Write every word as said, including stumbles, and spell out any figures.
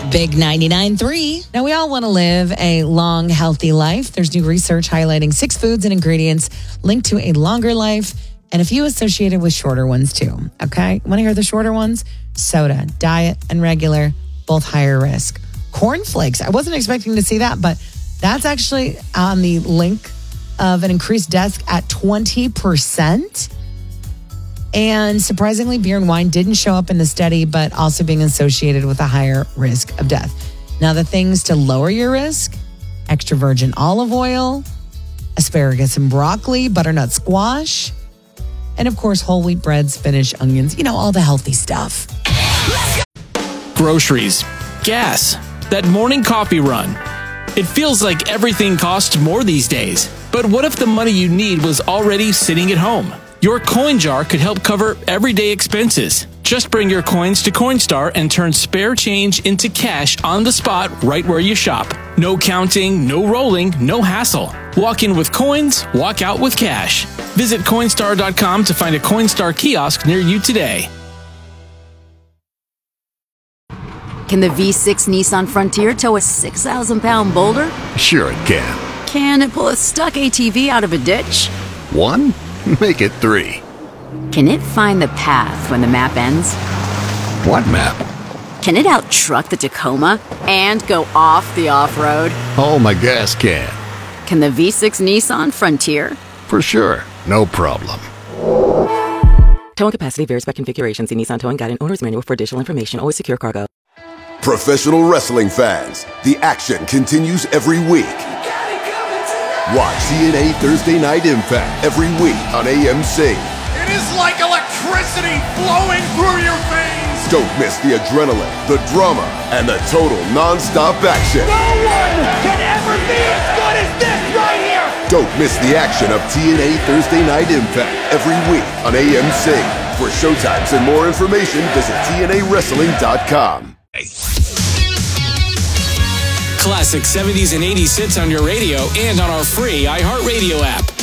Big ninety-nine point three. Now, we all want to live a long, healthy life. There's new research highlighting six foods and ingredients linked to a longer life and a few associated with shorter ones, too. Okay? Want to hear the shorter ones? Soda, diet, and regular, both higher risk. Cornflakes. I wasn't expecting to see that, but that's actually on the link of an increased death at twenty percent. And surprisingly, beer and wine didn't show up in the study, but also being associated with a higher risk of death. Now, the things to lower your risk: extra virgin olive oil, asparagus and broccoli, butternut squash, and of course, whole wheat bread, spinach, onions, you know, all the healthy stuff. Groceries, gas, that morning coffee run. It feels like everything costs more these days. But what if the money you need was already sitting at home? Your coin jar could help cover everyday expenses. Just bring your coins to Coinstar and turn spare change into cash on the spot right where you shop. No counting, no rolling, no hassle. Walk in with coins, walk out with cash. Visit Coinstar dot com to find a Coinstar kiosk near you today. Can the V six Nissan Frontier tow a six thousand pound boulder? Sure it can. Can it pull a stuck A T V out of a ditch? One? Make it three. Can it find the path when the map ends? What map? Can it out-truck the Tacoma and go off the off-road? Oh, my gas can. Can the V six Nissan Frontier? For sure. No problem. Towing capacity varies by configuration. See Nissan Towing Guide and Owner's Manual for additional information. Always secure cargo. Professional wrestling fans, the action continues every week. Watch T N A Thursday Night Impact every week on A M C. It is like electricity flowing through your veins. Don't miss the adrenaline, the drama, and the total non-stop action. No one can ever be as good as this right here. Don't miss the action of T N A Thursday Night Impact every week on A M C. For showtimes and more information, visit T N A wrestling dot com. Classic seventies and eighties hits on your radio and on our free iHeartRadio app.